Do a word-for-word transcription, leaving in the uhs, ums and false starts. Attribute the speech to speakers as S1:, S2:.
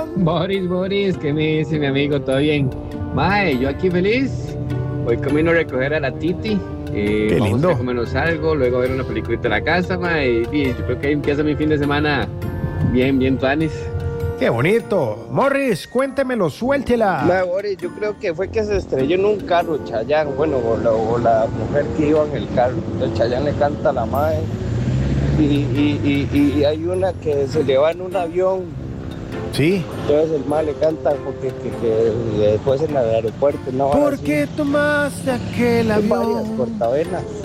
S1: Boris, Boris, ¿qué me dice mi amigo? ¿Todo bien? Mae, yo aquí feliz. Voy camino a recoger a la Titi. Eh,
S2: Qué
S1: vamos a ir a
S2: lindo.
S1: comernos algo, luego a ver una peliculita en la casa, mae. Y yo creo que ahí empieza mi fin de semana bien, bien, tuanis.
S2: Qué bonito. Morris, cuéntemelo,
S3: Ma,
S2: suéltela.
S3: Boris, yo creo que fue que se estrelló en un carro, Chayanne, bueno, o la, o la mujer que iba en el carro. Entonces Chayanne le canta a la madre. Y, y, y, y hay una que se le va en un avión.
S2: Sí.
S3: Entonces el mal le canta porque que, que después en el aeropuerto, una hora
S2: ¿Por
S3: así.
S2: qué tomaste aquel
S3: Hay varias
S2: avión?
S3: cortavenas.